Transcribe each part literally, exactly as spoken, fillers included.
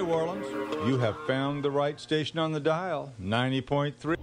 New Orleans, you have found the right station on the dial, ninety point three.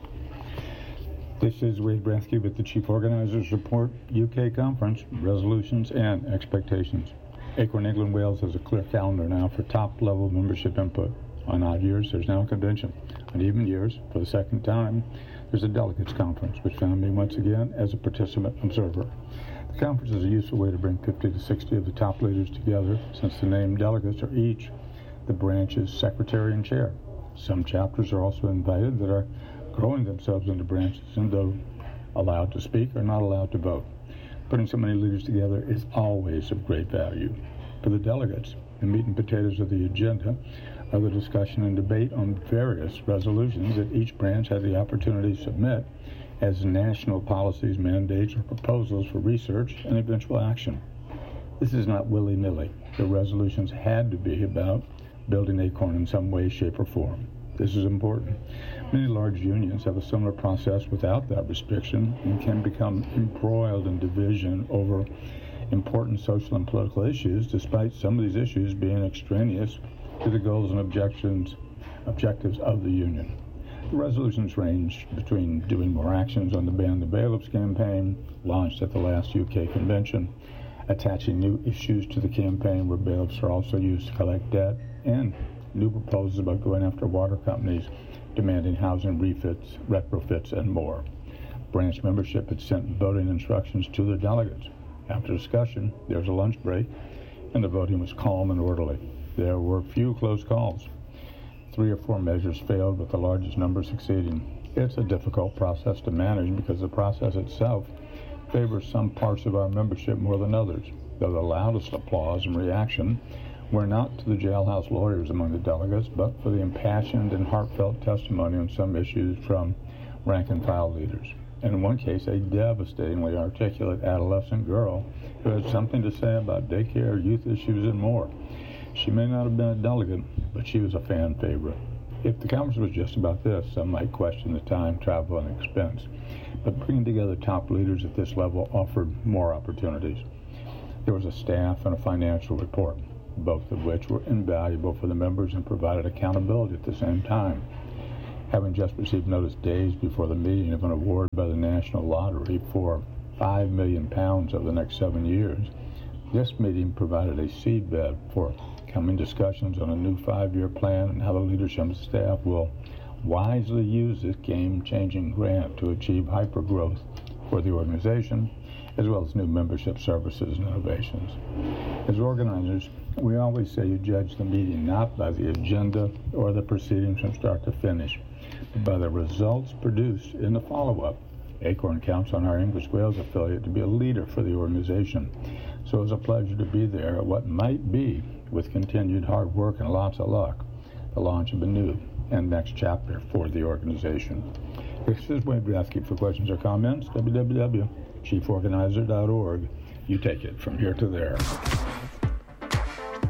This is Wade Bransky with the Chief Organizers Report, U K Conference, Resolutions and Expectations. Acorn England Wales has a clear calendar now for top-level membership input. On odd years, there's now a convention. On even years, for the second time, there's a delegates conference, which found me once again as a participant observer. The conference is a useful way to bring fifty to sixty of the top leaders together, since the named delegates are each the branch's secretary and chair. Some chapters are also invited that are growing themselves into branches and, though allowed to speak, are not allowed to vote. Putting so many leaders together is always of great value. For the delegates, the meat and potatoes of the agenda are the discussion and debate on various resolutions that each branch has the opportunity to submit as national policies, mandates, or proposals for research and eventual action. This is not willy-nilly. The resolutions had to be about building Acorn in some way, shape, or form. This is important. Many large unions have a similar process without that restriction and can become embroiled in division over important social and political issues, despite some of these issues being extraneous to the goals and objections, objectives of the union. The resolutions range between doing more actions on the Ban the Bailiffs campaign, launched at the last U K convention, attaching new issues to the campaign where bailiffs are also used to collect debt, and new proposals about going after water companies, demanding housing refits, retrofits, and more. Branch membership had sent voting instructions to the delegates. After discussion, there was a lunch break, and the voting was calm and orderly. There were few close calls. Three or four measures failed, with the largest number succeeding. It's a difficult process to manage because the process itself favors some parts of our membership more than others, though the loudest applause and reaction were not to the jailhouse lawyers among the delegates, but for the impassioned and heartfelt testimony on some issues from rank-and-file leaders. And in one case, a devastatingly articulate adolescent girl who had something to say about daycare, youth issues, and more. She may not have been a delegate, but she was a fan favorite. If the conference was just about this, some might question the time, travel, and expense. But bringing together top leaders at this level offered more opportunities. There was a staff and a financial report, both of which were invaluable for the members and provided accountability at the same time. Having just received notice days before the meeting of an award by the National Lottery for five million pounds over the next seven years, this meeting provided a seedbed for coming discussions on a new five-year plan and how the leadership and staff will wisely use this game-changing grant to achieve hyper-growth for the organization, as well as new membership services and innovations. As organizers, we always say you judge the meeting not by the agenda or the proceedings from start to finish, but by the results produced in the follow-up. Acorn counts on our English Wales affiliate to be a leader for the organization, so it's a pleasure to be there at what might be, with continued hard work and lots of luck, the launch of a new and next chapter for the organization. This is Wade Bransky. For questions or comments, w w w dot chief organizer dot org. You take it from here to there.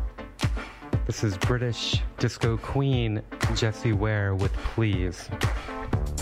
This is British disco queen Jessie Ware with Please.